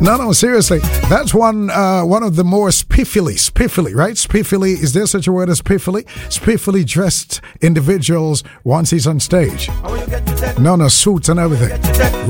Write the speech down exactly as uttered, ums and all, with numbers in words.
No, no, seriously. That's one uh, one of the more spiffily, spiffily, right? Spiffily, is there such a word as spiffily? Spiffily dressed individuals once he's on stage. No, no, suits and everything.